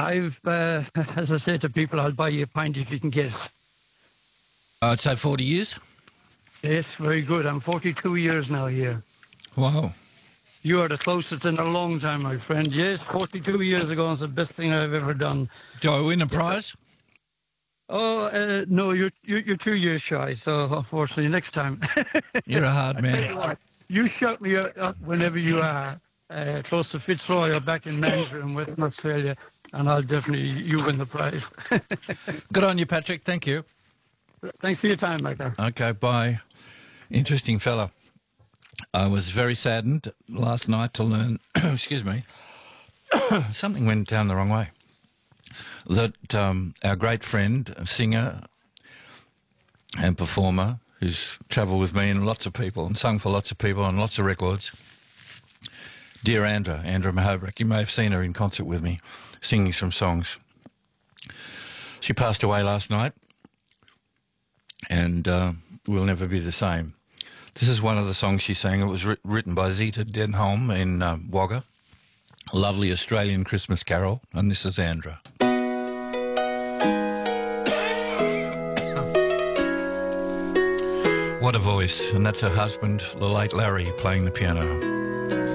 As I say to people, I'll buy you a pint if you can guess. I'd say 40 years. Yes, very good. I'm 42 years now here. Wow. You are the closest in a long time, my friend. Yes, 42 years ago is the best thing I've ever done. Do I win a prize? Oh, no, you're 2 years shy, so unfortunately, next time. You're a hard I tell man. you what, you shout me up whenever you are close to Fitzroy or back in Mandurah in Western Australia, and I'll definitely, you win the prize. Good on you, Patrick. Thank you. Thanks for your time, Michael. Okay, bye. Interesting fella. I was very saddened last night to learn, excuse me, something went down the wrong way. That our great friend, singer and performer, who's travelled with me and lots of people and sung for lots of people on lots of records, dear Andra Mahobrick, you may have seen her in concert with me, singing some songs. She passed away last night, and we'll never be the same. This is one of the songs she sang. It was written by Zita Denholm in Wagga, a lovely Australian Christmas carol, and this is Andra. What a voice, and that's her husband, the late Larry, playing the piano.